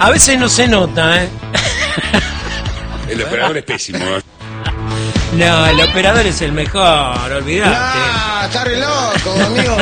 A veces no se nota, ¿eh? El operador es pésimo, ¿eh? No, el operador es el mejor, olvidate. Ah, está re loco, amigo.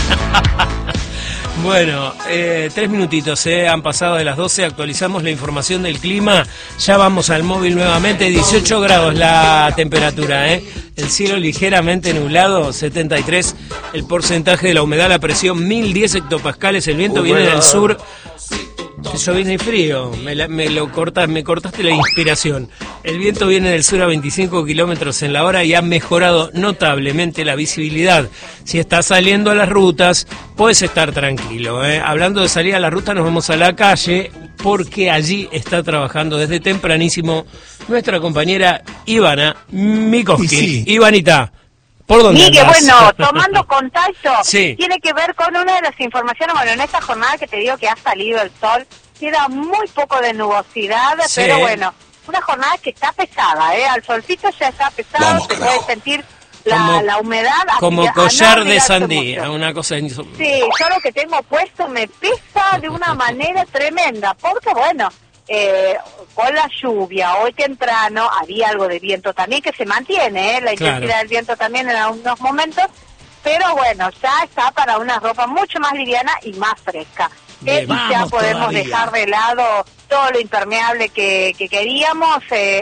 Bueno, 3 minutitos, han pasado de las 12, actualizamos la información del clima, ya vamos al móvil nuevamente, 18 grados la temperatura, el cielo ligeramente nublado, 73, el porcentaje de la humedad, la presión 1010 hectopascales, el viento viene del sur. Eso viene frío, me cortaste la inspiración. El viento viene del sur a 25 kilómetros en la hora y ha mejorado notablemente la visibilidad. Si estás saliendo a las rutas, puedes estar tranquilo. Hablando de salir a la ruta, nos vamos a la calle porque allí está trabajando desde tempranísimo nuestra compañera Ivana Mikovsky. Sí. Ivanita, ¿por dónde Miguel, andás? bueno, tomando contacto, Sí. tiene que ver con una de las informaciones, bueno, en esta jornada que te digo que ha salido el sol, queda muy poco de nubosidad, Sí. pero bueno, una jornada que está pesada, al solcito ya está pesado, Vamos, se carajo. puede sentir Como- la humedad. Como a collar no de mirarse sandía, mucho. una cosa... Sí, yo lo que tengo puesto me pesa de una manera tremenda, porque bueno, con la lluvia, hoy temprano, había algo de viento también que se mantiene, la Claro. intensidad del viento también en algunos momentos, pero bueno, ya está para una ropa mucho más liviana y más fresca. Bien, Y ya vamos podemos todavía. dejar de lado todo lo impermeable que queríamos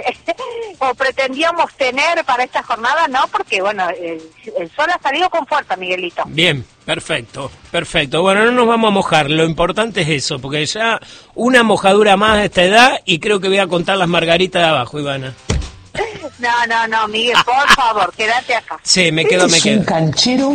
o pretendíamos tener para esta jornada, ¿no? Porque bueno, el sol ha salido con fuerza, Miguelito. Bien, perfecto, perfecto. Bueno, no nos vamos a mojar, lo importante es eso, porque ya una mojadura más a esta edad y creo que voy a contar las margaritas de abajo, Ivana. No, Miguel, por favor, quédate acá. Sí, me quedo. canchero?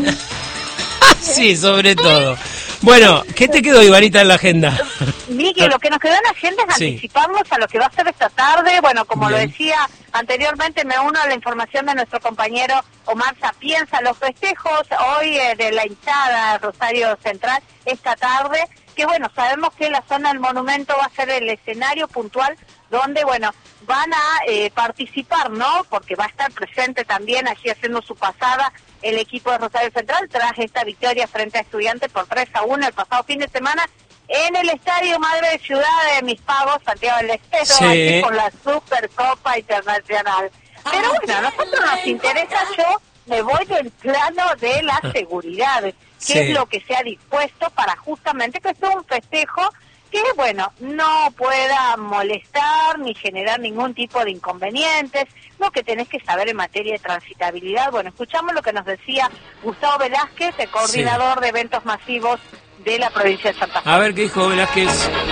Sí, sobre todo. Bueno, ¿qué te quedó, Ivanita, en la agenda? Miguel, lo que nos quedó en la agenda es Sí. anticiparnos a lo que va a ser esta tarde. Bueno, como lo Bien. decía anteriormente, me uno a la información de nuestro compañero Omar Sapienza. Los festejos hoy de la hinchada Rosario Central esta tarde, que bueno, sabemos que la zona del monumento va a ser el escenario puntual donde, bueno, van a participar, ¿no? Porque va a estar presente también allí haciendo su pasada el equipo de Rosario Central tras esta victoria frente a Estudiantes por 3-1 el pasado fin de semana en el Estadio Madre de Ciudad de Mis Pagos, Santiago del Estero, Sí. aquí con la Supercopa Internacional. Pero bueno, a nosotros nos interesa, yo me voy del plano de la seguridad, que Sí. es lo que se ha dispuesto para justamente que sea un festejo que, bueno, no pueda molestar ni generar ningún tipo de inconvenientes, lo que tenés que saber en materia de transitabilidad. Bueno, escuchamos lo que nos decía Gustavo Velázquez, el coordinador de eventos masivos de la provincia de Santa Fe. A ver, ¿qué dijo Velázquez?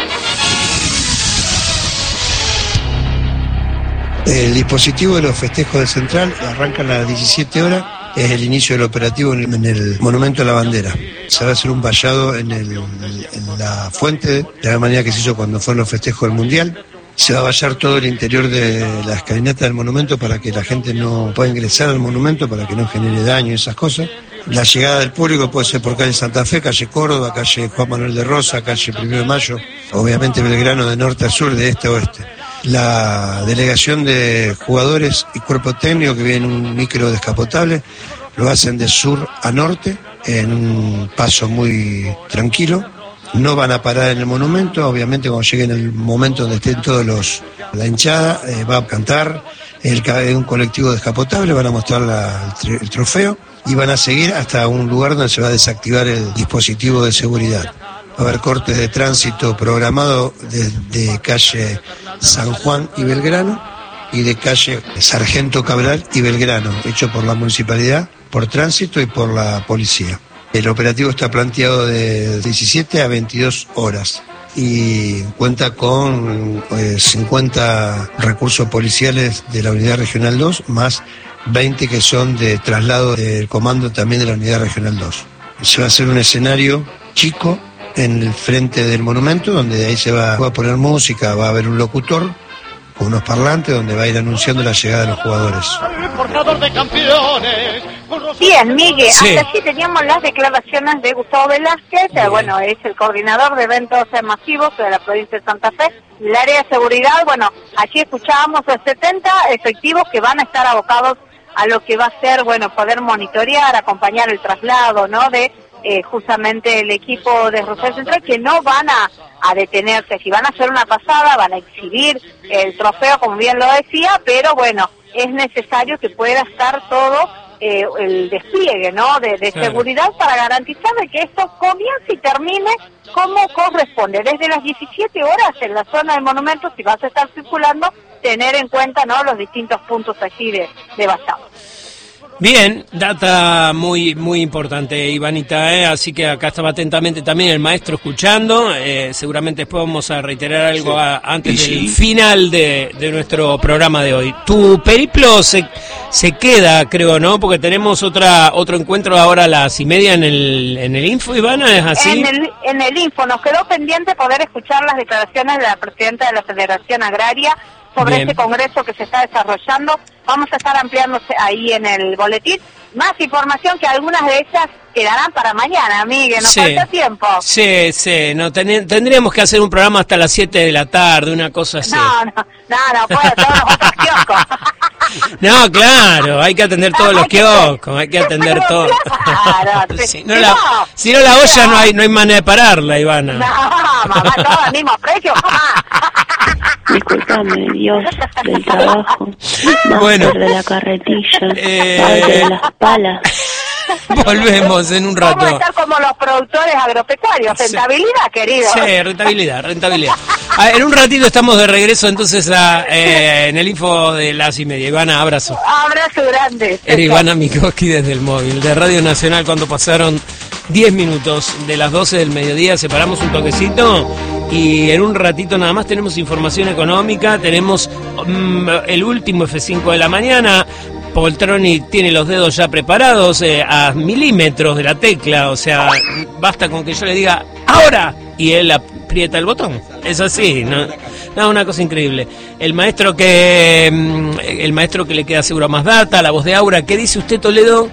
El dispositivo de los festejos de Central arrancan a las 17 horas, es el inicio del operativo en el Monumento a la Bandera. Se va a hacer un vallado en la fuente, de la manera que se hizo cuando fueron los festejos del Mundial. Se va a vallar todo el interior de la escalinata del monumento para que la gente no pueda ingresar al monumento, para que no genere daño y esas cosas. La llegada del público puede ser por calle Santa Fe, calle Córdoba, calle Juan Manuel de Rosa, calle 1 de Mayo, obviamente Belgrano de norte a sur, de este a oeste. La delegación de jugadores y cuerpo técnico que viene en un micro descapotable lo hacen de sur a norte en un paso muy tranquilo. No van a parar en el monumento, obviamente cuando lleguen el momento donde estén todos la hinchada va a cantar un colectivo descapotable, van a mostrar el trofeo y van a seguir hasta un lugar donde se va a desactivar el dispositivo de seguridad. Va a haber cortes de tránsito programado desde calle San Juan y Belgrano y de calle Sargento Cabral y Belgrano, hecho por la municipalidad, por tránsito y por la policía. El operativo está planteado de 17 a 22 horas y cuenta con 50 recursos policiales de la Unidad Regional 2, más 20 que son de traslado del comando también de la Unidad Regional 2. Se va a hacer un escenario chico en el frente del monumento, donde de ahí se va a poner música, va a haber un locutor con unos parlantes donde va a ir anunciando la llegada de los jugadores. Portador de campeones. Bien, Miguel, Sí. hasta aquí teníamos las declaraciones de Gustavo Velázquez, bueno, es el coordinador de eventos masivos de la provincia de Santa Fe. El área de seguridad, bueno, aquí escuchábamos los 70 efectivos que van a estar abocados a lo que va a ser, bueno, poder monitorear, acompañar el traslado, ¿no?, de justamente el equipo de Rosario Central, que no van a a detenerse. Si van a hacer una pasada, van a exhibir el trofeo, como bien lo decía, pero bueno, es necesario que pueda estar todo el despliegue, ¿no?, de seguridad para garantizar de que esto comience y termine como corresponde. Desde las 17 horas en la zona del monumento, si vas a estar circulando, tener en cuenta, ¿no?, los distintos puntos allí de bajado. Bien, data muy muy importante, Ivanita, así que acá estaba atentamente también el maestro escuchando, seguramente después vamos a reiterar algo antes del final de nuestro programa de hoy. Tu periplo se queda, creo, ¿no? Porque tenemos otro encuentro ahora a las 1:30 en el Info, Ivana, ¿es así? En el Info, nos quedó pendiente poder escuchar las declaraciones de la presidenta de la Federación Agraria sobre este congreso que se está desarrollando. Vamos a estar ampliándose ahí en el boletín. Más información, que algunas de ellas quedarán para mañana, Miguel, nos falta tiempo. Sí, no, tendríamos que hacer un programa hasta las 7 de la tarde, una cosa así. No, puede, todos los otros kioscos. No, claro, hay que atender todos los kioscos, hay que atender todo. Claro, si no la olla no hay manera de pararla, Ivana. No, mamá, todo al mismo precio, mamá. Disculpame, Dios del trabajo, bueno, de la carretilla, padre de las palas. Volvemos en un rato. Vamos a estar como los productores agropecuarios, rentabilidad, querido. Sí, rentabilidad. En un ratito estamos de regreso entonces en el Info de las 1:30. Ivana, abrazo. Abrazo grande. Era Ivana Mikoski desde el móvil de Radio Nacional cuando pasaron 10 minutos de las 12 del mediodía, separamos un toquecito y en un ratito nada más tenemos información económica, tenemos el último F5 de la mañana. Poltroni tiene los dedos ya preparados a milímetros de la tecla, o sea, basta con que yo le diga ¡ahora! Y él aprieta el botón. Es así, ¿no? Una cosa increíble. El maestro que le queda seguro a Más Data, la voz de Aura. ¿Qué dice usted, Toledo?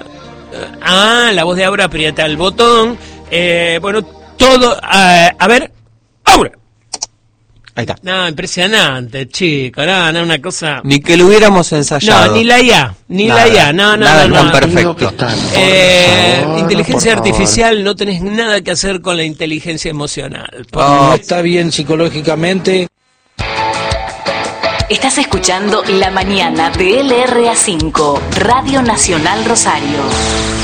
La voz de Aura aprieta el botón. Bueno, todo. A ver, Aura. Ahí está. No, impresionante, chico. No, una cosa. Ni que lo hubiéramos ensayado. No, ni la IA. Nada tan perfecto. Inteligencia artificial, no tenés nada que hacer con la inteligencia emocional. No está bien psicológicamente. Estás escuchando La Mañana de LRA5, Radio Nacional Rosario.